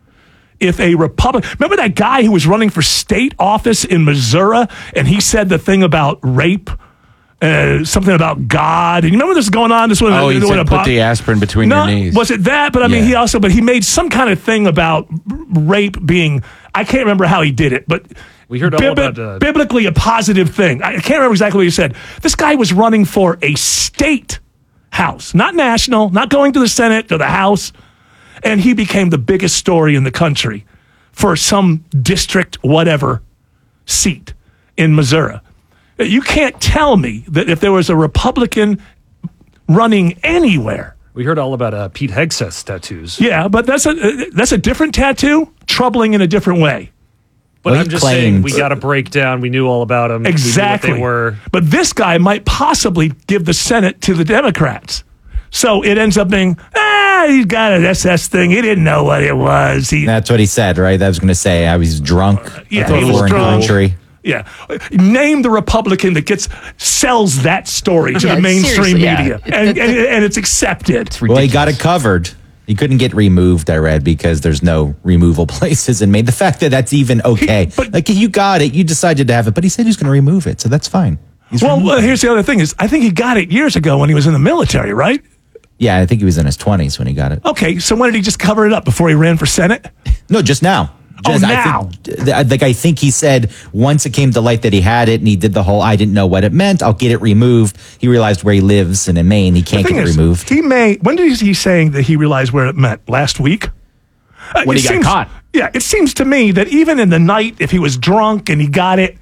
If a Republican, remember that guy who was running for state office in Missouri, and he said the thing about rape, something about God, and you remember this going on? This one,
he said put the aspirin between your knees.
Was it that? But I mean, he made some kind of thing about rape being, I can't remember how he did it, but
we heard all about
biblically a positive thing. I can't remember exactly what he said. This guy was running for a state house, not national, not going to the Senate, to the House. And he became the biggest story in the country for some district, whatever, seat in Missouri. You can't tell me that if there was a Republican running anywhere.
We heard all about Pete Hegseth's tattoos.
Yeah, but that's a different tattoo, troubling in a different way.
But I'm just saying, we got a breakdown. We knew all about them.
Exactly.
We knew what they were.
But this guy might possibly give the Senate to the Democrats. So it ends up being, he's got an SS thing. He didn't know what it was.
That's what he said, right? I was going to say, I was drunk.
Yeah,
he was drunk. Country.
Yeah. Name the Republican that sells that story to the mainstream media. And it's accepted.
Well, he got it covered. He couldn't get removed, I read, because there's no removal places in Maine. The fact that that's even okay. Like, you got it. You decided to have it. But he said he was going to remove it. So that's fine.
Well, here's the other thing is, I think he got it years ago when he was in the military, right?
Yeah, I think he was in his 20s when he got it.
Okay, so when did he just cover it up? Before he ran for Senate?
No, just now.
Now.
I think he said once it came to light that he had it and he did the whole, I didn't know what it meant, I'll get it removed. He realized where he lives and in Maine, he can't get it removed.
When did he saying that he realized where it meant? Last week?
When he got caught.
Yeah, it seems to me that even in the night, if he was drunk and he got it,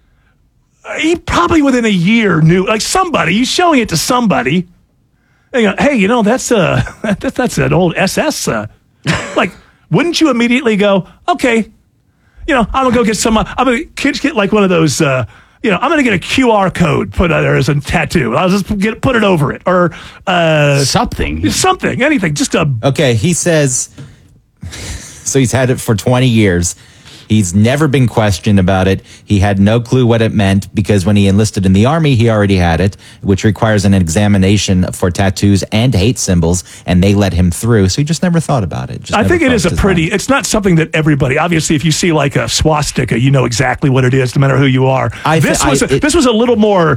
he probably within a year knew, like somebody, he's showing it to somebody. And, hey, that's an old SS. Like, wouldn't you immediately go, okay, I'm going to go get some, I'm going to get like one of those, I'm going to get a QR code put there as a tattoo. I'll just put it over it or
something,
anything. Just a.
Okay, he says, so he's had it for 20 years. He's never been questioned about it. He had no clue what it meant because when he enlisted in the Army, he already had it, which requires an examination for tattoos and hate symbols, and they let him through. So he just never thought about it.
I think it is it's not something that everybody, obviously, if you see like a swastika, you know exactly what it is, no matter who you are. This was a little more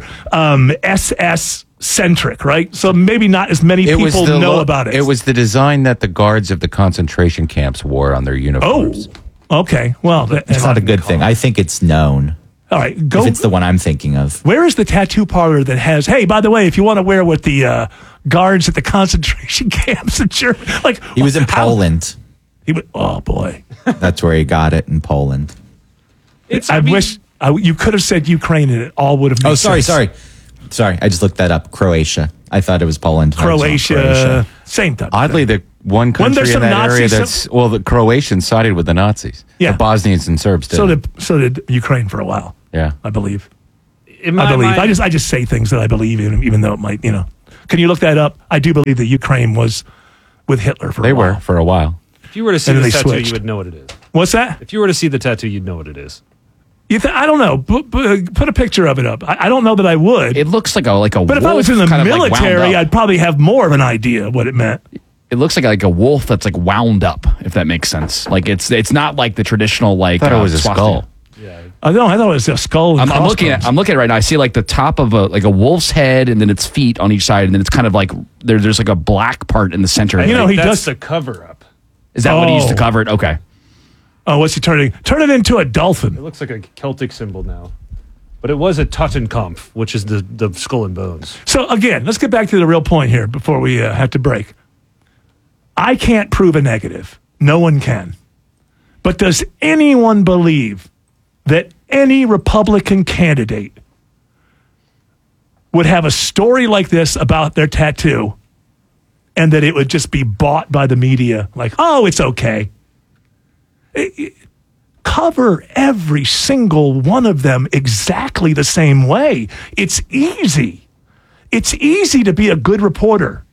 SS centric, right? So maybe not as many people know about it.
It was the design that the guards of the concentration camps wore on their uniforms.
Oh. Okay, well,
it's not a good thing. I think it's known.
All right,
if it's the one I'm thinking of.
Where is the tattoo parlor that has? Hey, by the way, if you want to wear what the guards at the concentration camps,
he was in Poland.
Oh boy,
that's where he got it in Poland.
I wish you could have said Ukraine, and it all would have.
Oh, sorry. I just looked that up. Croatia. I thought it was Poland.
Croatia. Same time.
Oddly, the one country in that area the Croatians sided with the Nazis.
Yeah.
The Bosnians and Serbs did.
So did Ukraine for a while.
Yeah.
I believe.
I believe.
I just say things that I believe in, even though it might, Can you look that up? I do believe that Ukraine was with Hitler for a while.
They were for a while.
If you were to see the tattoo, you would know what it is.
What's that?
If you were to see the tattoo, you'd know what it is.
I don't know. Put a picture of it up. I don't know that I would.
It looks like a
But if I was in the military, I'd probably have more of an idea of what it meant.
It looks like a wolf that's like wound up, if that makes sense. Like it's not like the traditional like.
I thought it was a skull.
Yeah. I thought it was a skull. And
I'm looking at it right now. I see like the top of a wolf's head, and then its feet on each side, and then it's kind of like there's like a black part in the center.
He
does the cover up.
Is that what he used to cover it? Okay.
Oh, what's he turning? Turn it into a dolphin.
It looks like a Celtic symbol now. But it was a Totenkampf, which is the skull and bones.
So, again, let's get back to the real point here before we have to break. I can't prove a negative. No one can. But does anyone believe that any Republican candidate would have a story like this about their tattoo and that it would just be bought by the media? Like, oh, it's okay. Cover every single one of them exactly the same way. It's easy. It's easy to be a good reporter.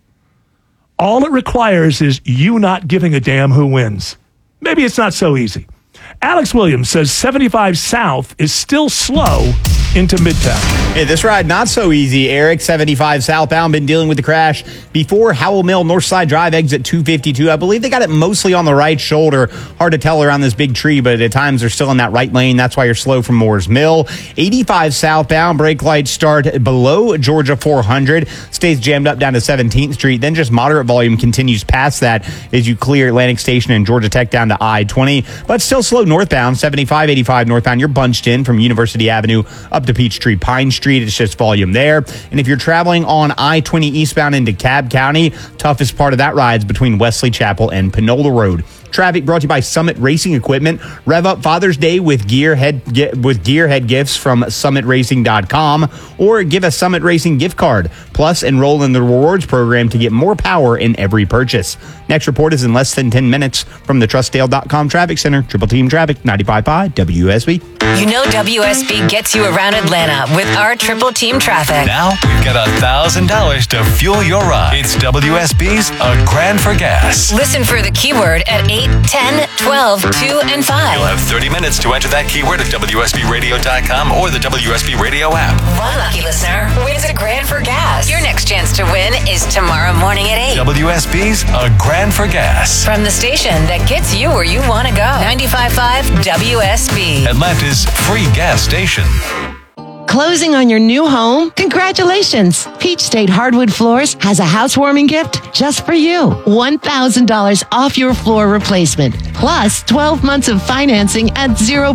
All it requires is you not giving a damn who wins. Maybe it's not so easy. Alex Williams says 75 South is still slow into Midtown.
Hey, this ride not so easy, Eric. 75 southbound, been dealing with the crash before Howell Mill, Northside Drive, exit 252. I believe they got it mostly on the right shoulder. Hard to tell around this big tree, but at times they're still in that right lane. That's why you're slow from Moores Mill. 85 southbound, brake lights start below Georgia 400. Stays jammed up down to 17th Street. Then just moderate volume continues past that as you clear Atlantic Station and Georgia Tech down to I-20. But still slow northbound, 75, 85 northbound. You're bunched in from University Avenue up to Peachtree Pine Street. It's just volume there. And if you're traveling on I-20 eastbound into Cobb County, toughest part of that ride is between Wesley Chapel and Panola Road. Traffic brought to you by Summit Racing Equipment. Rev up Father's Day with gearhead gifts from summitracing.com or give a Summit Racing gift card. Plus, enroll in the rewards program to get more power in every purchase. Next report is in less than 10 minutes from the Trustdale.com Traffic Center. Triple Team Traffic, 95.5 WSB.
You know WSB gets you around Atlanta with our Triple Team Traffic.
Now we've got $1,000 to fuel your ride. It's WSB's A Grand for Gas.
Listen for the keyword at 8, 10, 12, 2, and 5.
You'll have 30 minutes to enter that keyword at WSBRadio.com or the WSB Radio app.
One lucky listener wins a grand for gas. Your next chance to win is tomorrow morning at 8.
WSB's A Grand for Gas.
From the station that gets you where you want to go. 95.5 WSB.
Atlanta's free gas station.
Closing on your new home? Congratulations! Peach State Hardwood Floors has a housewarming gift just for you. $1,000 off your floor replacement, plus 12 months of financing at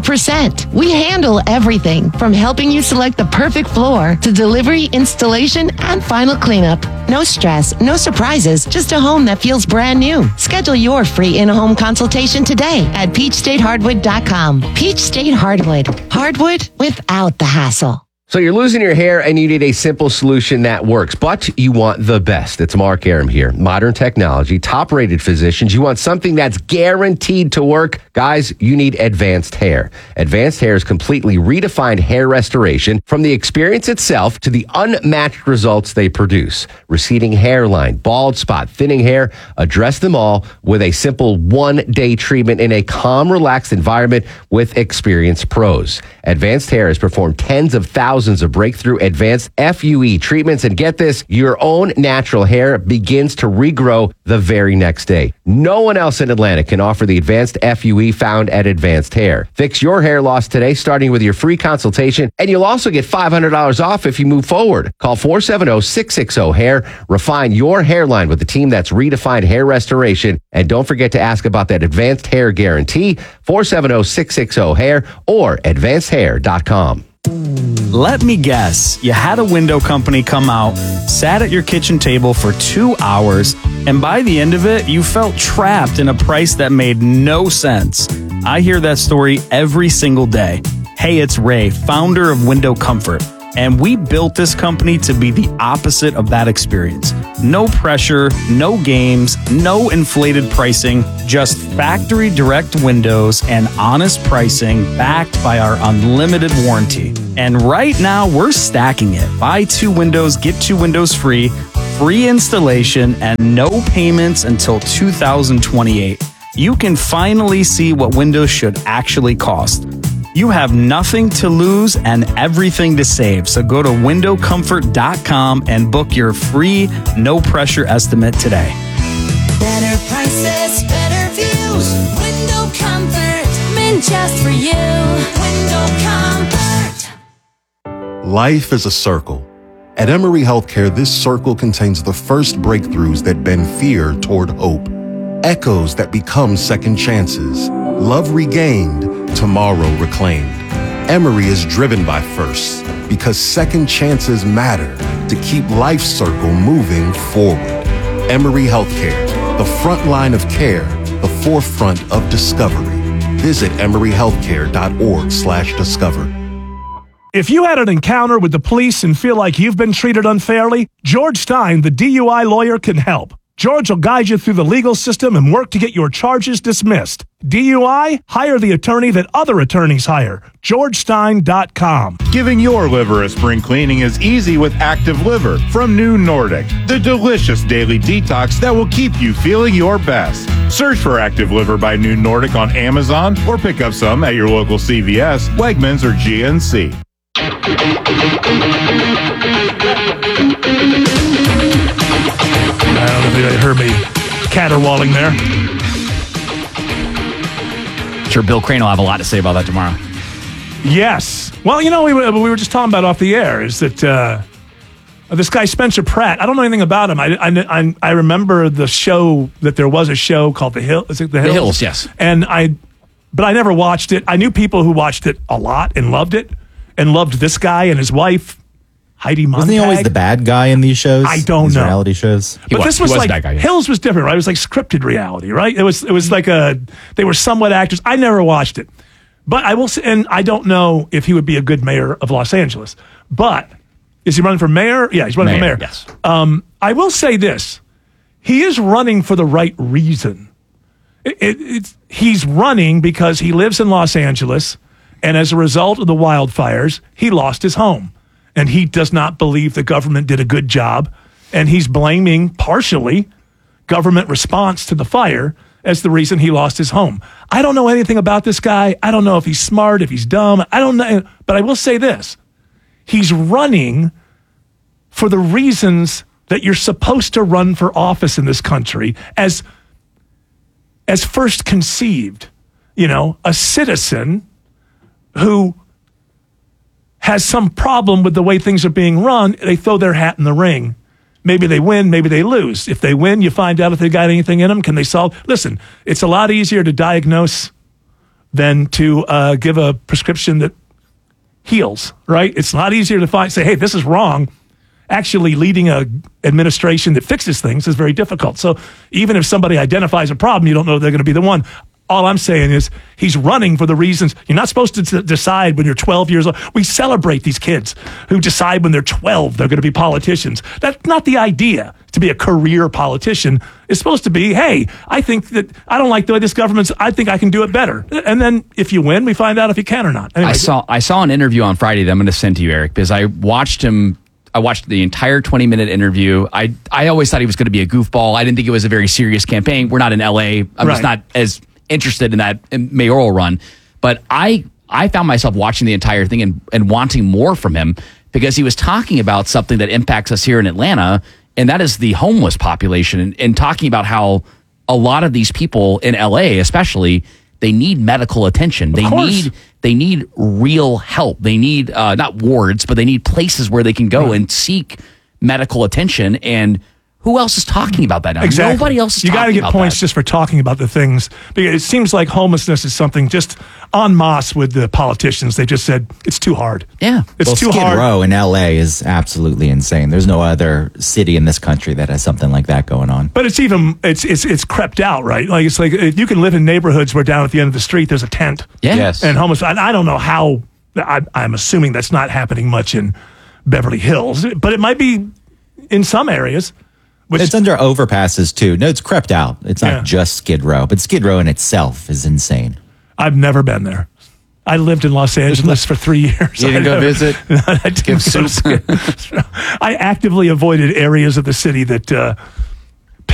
0%. We handle everything from helping you select the perfect floor to delivery, installation, and final cleanup. No stress, no surprises, just a home that feels brand new. Schedule your free in-home consultation today at peachstatehardwood.com. Peach State Hardwood. Hardwood without the hassle.
So you're losing your hair and you need a simple solution that works, but you want the best. It's Mark Aram here. Modern technology, top-rated physicians. You want something that's guaranteed to work. Guys, you need Advanced Hair. Advanced Hair's completely redefined hair restoration, from the experience itself to the unmatched results they produce. Receding hairline, bald spot, thinning hair, address them all with a simple one-day treatment in a calm, relaxed environment with experienced pros. Advanced Hair has performed tens of thousands of breakthrough advanced FUE treatments, and get this, your own natural hair begins to regrow the very next day. No one else in Atlanta can offer the advanced FUE found at Advanced Hair. Fix your hair loss today, starting with your free consultation, and you'll also get $500 off if you move forward. Call 470-660-HAIR. Refine your hairline with the team that's redefined hair restoration, and don't forget to ask about that Advanced Hair Guarantee, 470-660-HAIR or advancedhair.com.
Let me guess, you had a window company come out, sat at your kitchen table for 2 hours, and by the end of it, you felt trapped in a price that made no sense. I hear that story every single day. Hey, it's Ray, founder of Window Comfort, and we built this company to be the opposite of that experience. No pressure, no games, no inflated pricing, just factory direct windows and honest pricing backed by our unlimited warranty. And right now, we're stacking it. Buy 2 windows, get 2 windows free, free installation, and no payments until 2028. You can finally see what windows should actually cost. You have nothing to lose and everything to save. So go to windowcomfort.com and book your free, no-pressure estimate today.
Better prices, better views. Window Comfort, meant just for you. Window Comfort.
Life is a circle. At Emory Healthcare, this circle contains the first breakthroughs that bend fear toward hope. Echoes that become second chances. Love regained, tomorrow reclaimed. Emory is driven by firsts because second chances matter to keep life's circle moving forward. Emory Healthcare, the front line of care, the forefront of discovery. Visit emoryhealthcare.org/discover.
If you had an encounter with the police and feel like you've been treated unfairly, George Stein, the DUI lawyer, can help. George will guide you through the legal system and work to get your charges dismissed. DUI? Hire the attorney that other attorneys hire. GeorgeStein.com.
Giving your liver a spring cleaning is easy with Active Liver from New Nordic, the delicious daily detox that will keep you feeling your best. Search for Active Liver by New Nordic on Amazon or pick up some at your local CVS, Wegmans, or GNC.
I don't know if you heard me caterwauling there.
Sure, Bill Crane will have a lot to say about that tomorrow.
Yes. Well, you know, we were just talking about off the air is that this guy Spencer Pratt. I don't know anything about him. I remember the show that there was a show called The Hill. Is it The Hills?
The Hills, yes.
But I never watched it. I knew people who watched it a lot and loved it, and loved this guy and his wife. Heidi Montag.
Wasn't he always the bad guy in these shows?
I don't know.
Reality shows.
But this was like, Hills was different, right? It was like scripted reality, right? It was like they were somewhat actors. I never watched it. But I will say, and I don't know if he would be a good mayor of Los Angeles. But is he running for mayor? Yeah, he's running for mayor.
Yes.
I will say this. He is running for the right reason. He's running because he lives in Los Angeles, and as a result of the wildfires, he lost his home. And he does not believe the government did a good job. And he's blaming, partially, government response to the fire as the reason he lost his home. I don't know anything about this guy. I don't know if he's smart, if he's dumb. I don't know. But I will say this. He's running for the reasons that you're supposed to run for office in this country as first conceived. You know, a citizen who has some problem with the way things are being run, they throw their hat in the ring. Maybe they win, maybe they lose. If they win, you find out if they got anything in them. Can they solve? Listen, it's a lot easier to diagnose than to give a prescription that heals, right? It's a lot easier to say, hey, this is wrong. Actually leading an administration that fixes things is very difficult. So even if somebody identifies a problem, you don't know they're going to be the one. All I'm saying is he's running for the reasons you're not supposed to decide when you're 12 years old. We celebrate these kids who decide when they're 12 they're going to be politicians. That's not the idea to be a career politician. It's supposed to be, hey, I think that I don't like the way this government's, I think I can do it better. And then if you win, we find out if you can or not. Anyway,
I saw an interview on Friday that I'm going to send to you, Eric, because I watched the entire 20-minute interview. I always thought he was going to be a goofball. I didn't think it was a very serious campaign. We're not in LA. I'm just not as interested in that mayoral run. But I found myself watching the entire thing and wanting more from him because he was talking about something that impacts us here in Atlanta, and that is the homeless population, and talking about how a lot of these people in LA especially, they need medical attention. They need real help. They need not wards, but they need places where they can go and seek medical attention. And who else is talking about that now?
Exactly.
Nobody else is
you
talking about that.
You got to get points just for talking about the things. Because it seems like homelessness is something just en masse with the politicians. They just said, it's too hard.
Yeah.
It's too
Skid
hard.
Row in LA is absolutely insane. There's no other city in this country that has something like that going on.
But it's even, it's crept out, right? Like, it's like you can live in neighborhoods where down at the end of the street, there's a tent.
Yeah. Yes.
And homeless, I don't know how, I'm assuming that's not happening much in Beverly Hills, but it might be in some areas.
It's under overpasses too. No, it's crept out. It's not just Skid Row, but Skid Row in itself is insane.
I've never been there. I lived in Los Angeles for 3 years.
You didn't go visit?
I didn't
Give soup?
I actively avoided areas of the city that